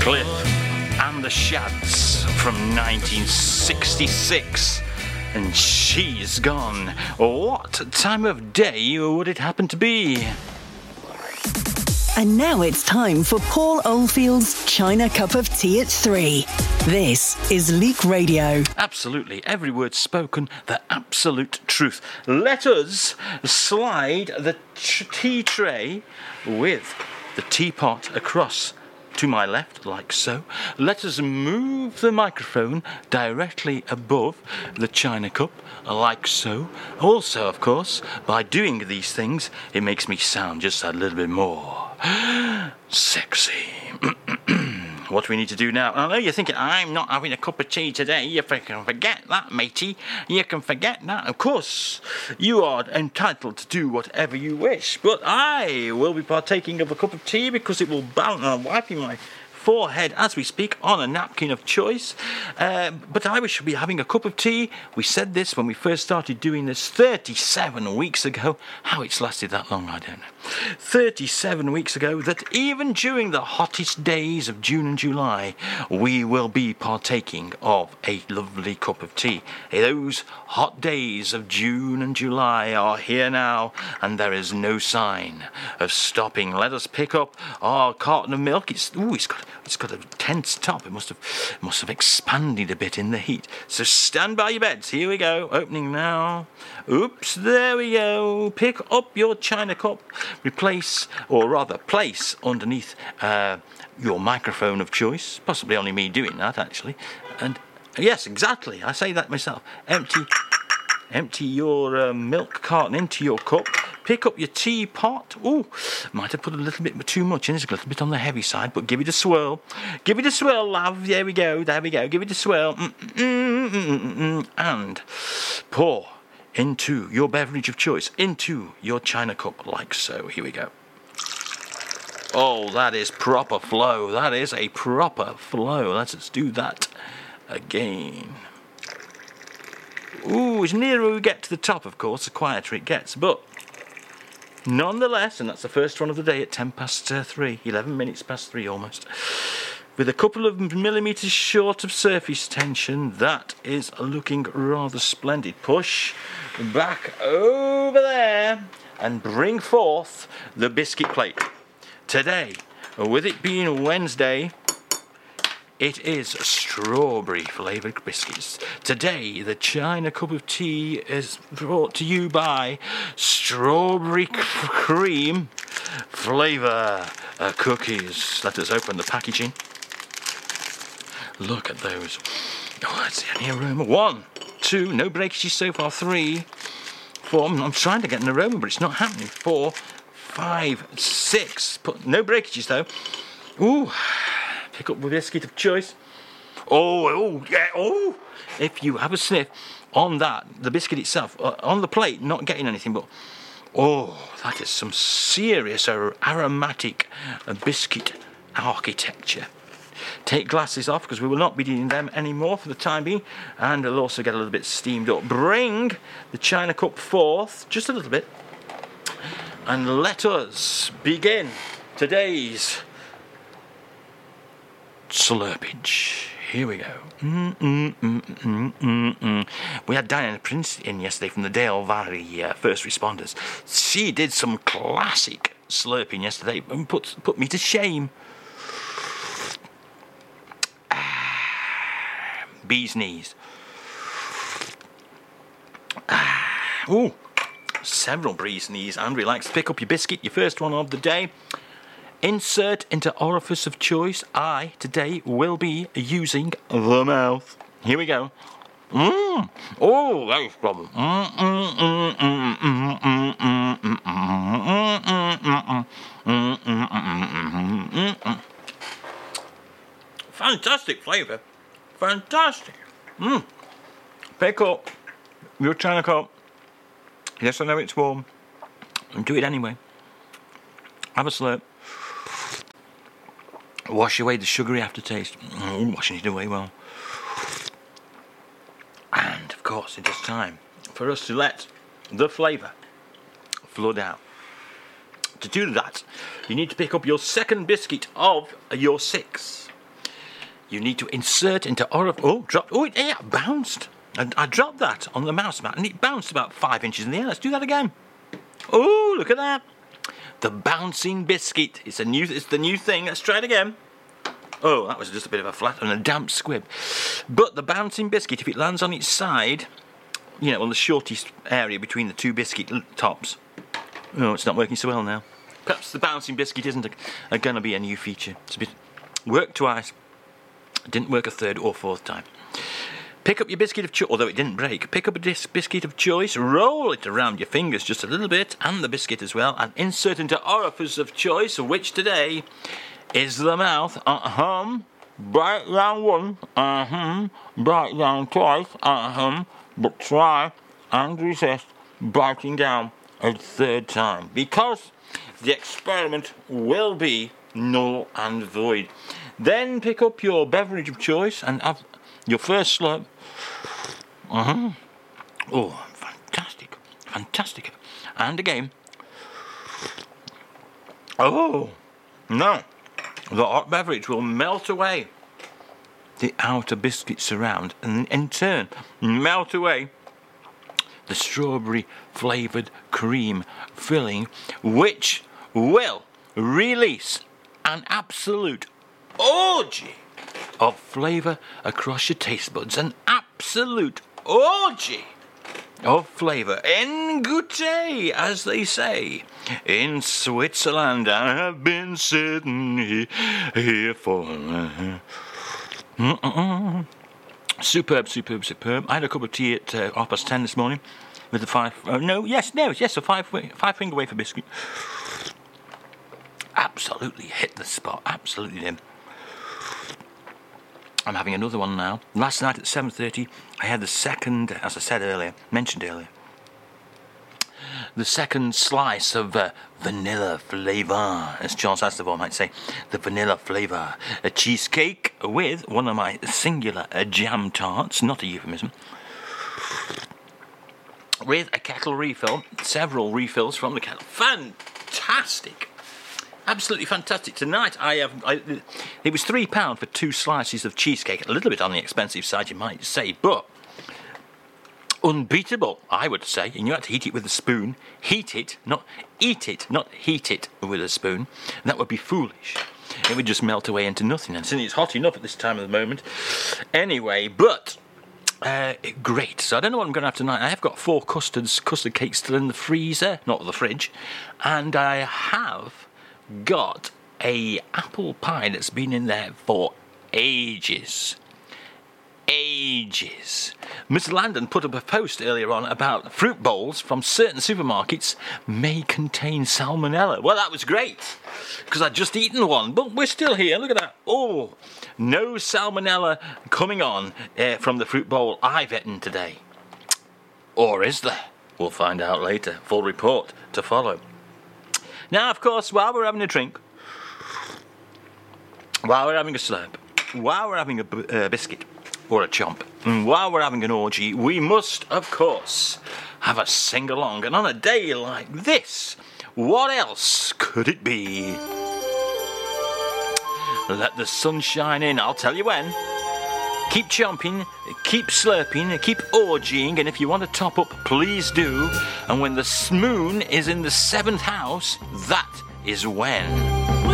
Cliff and the Shads from 1966. And she's gone. What time of day would it happen to be? And now it's time for Paul Oldfield's China Cup of Tea at 3. This is Leak Radio. Absolutely, every word spoken, the absolute truth. Let us slide the tea tray with the teapot across to my left, like so. Let us move the microphone directly above the china cup, like so. Also, of course, by doing these things, it makes me sound just a little bit more sexy. What we need to do now, I know you're thinking, I'm not having a cup of tea today. You can forget that, matey. You can forget that. Of course, you are entitled to do whatever you wish, but I will be partaking of a cup of tea because it will balance. I'm wiping my forehead as we speak on a napkin of choice, but I should be having a cup of tea. We said this when we first started doing this 37 weeks ago. How it's lasted that long, I don't know. 37 weeks ago, that even during the hottest days of June and July, we will be partaking of a lovely cup of tea. Those hot days of June and July are here now, and there is no sign of stopping. Let us pick up our carton of milk. It's got a tense top. It must have expanded a bit in the heat. So stand by your beds. Here we go. Opening now. Oops, there we go. Pick up your china cup. Place underneath your microphone of choice. Possibly only me doing that, actually. And yes, exactly. I say that myself. Empty your milk carton into your cup. Pick up your teapot. Ooh, might have put a little bit too much in. It's a little bit on the heavy side, but give it a swirl. Give it a swirl, love. There we go. Give it a swirl. And pour into your beverage of choice, into your china cup, like so. Here we go. Oh, that is proper flow. That is a proper flow. Let's do that again. Ooh, as nearer we get to the top, of course, the quieter it gets. But nonetheless, and that's the first one of the day at 3, 11 minutes past 3 almost. With a couple of millimetres short of surface tension, that is looking rather splendid. Push back over there and bring forth the biscuit plate. Today, with it being Wednesday, it is strawberry flavoured biscuits. Today, the China Cup of Tea is brought to you by Strawberry Cream Flavour Cookies. Let us open the packaging. Look at those. Oh, let's see any aroma. 1, 2, no breakages so far. 3, 4. I'm trying to get an aroma, but it's not happening. 4, 5, 6. No breakages though. Ooh. Pick up the biscuit of choice. Oh, yeah. Oh, if you have a sniff on that, the biscuit itself, on the plate, not getting anything, but that is some serious aromatic biscuit architecture. Take glasses off because we will not be needing them anymore for the time being, and they'll also get a little bit steamed up. Bring the china cup forth just a little bit, and let us begin today's slurpage. Here we go. We had Diana Prince in yesterday from the Dale Valley First Responders. She did some classic slurping yesterday and put me to shame. Bee's knees. Several bee's knees. And relax. Pick up your biscuit, your first one of the day. Insert into orifice of choice. I, today, will be using the mouth. Here we go. Oh, that was problem. Fantastic flavour. Fantastic. Pick up your china cup. Yes, I know it's warm. And do it anyway. Have a slurp. Wash away the sugary aftertaste. Washing it away well. And, of course, it is time for us to let the flavour flood out. To do that, you need to pick up your second biscuit of your 6. you need to insert into orifice. Oh, dropped. Oh, yeah, bounced. And I dropped that on the mouse mat, and it bounced about 5 inches in the air. Let's do that again. Oh, look at that. The bouncing biscuit. It's the new thing. Let's try it again. Oh, that was just a bit of a flat and a damp squib. But the bouncing biscuit, if it lands on its side, on the shortest area between the two biscuit tops. No, it's not working so well now. Perhaps the bouncing biscuit isn't going to be a new feature. It's a bit worked twice. Didn't work a third or fourth time. Pick up your biscuit of choice, although it didn't break. Pick up a biscuit of choice, roll it around your fingers just a little bit, and the biscuit as well, and insert into orifice of choice, which today is the mouth. Bite down once. Bite down twice. But try and resist biting down a third time, because the experiment will be null and void. Then pick up your beverage of choice and have your first slurp. Oh, fantastic. And again. Oh, no. The hot beverage will melt away the outer biscuit surround and in turn melt away the strawberry flavoured cream filling, which will release an absolute orgy of flavour across your taste buds. An absolute orgy of flavour. En goûter, as they say in Switzerland. I have been sitting here for... Superb. I had a cup of tea at 10:30 this morning with the a 5-finger wafer biscuit. Absolutely hit the spot. Absolutely did. I'm having another one now. Last night at 7:30, I had the second, as I mentioned earlier, the second slice of vanilla flavour, as Charles Aznavour might say, the vanilla flavour, a cheesecake with one of my singular jam tarts, not a euphemism, with a kettle refill, several refills from the kettle. Fantastic. Absolutely fantastic. Tonight it was £3 for 2 slices of cheesecake. A little bit on the expensive side, you might say, but unbeatable, I would say. And you had to heat it with a spoon. Heat it, not eat it, not heat it with a spoon. And that would be foolish. It would just melt away into nothing. And since it's hot enough at this time of the moment. Anyway, but great. So I don't know what I'm going to have tonight. I have got 4 custard cakes still in the freezer, not the fridge. And I have got a apple pie that's been in there for ages. Mr. Landon put up a post earlier on about fruit bowls from certain supermarkets may contain salmonella. Well, that was great, because I'd just eaten one, but we're still here. Look at that. Oh, no salmonella coming on from the fruit bowl I've eaten today. Or is there? We'll find out later. Full report to follow. Now, of course, while we're having a drink, while we're having a slurp, while we're having a biscuit or a chomp, and while we're having an orgy, we must, of course, have a sing-along. And on a day like this, what else could it be? Let the sun shine in, I'll tell you when. Keep chomping, keep slurping, keep orgying, and if you want to top up, please do. And when the moon is in the 7th house, that is when.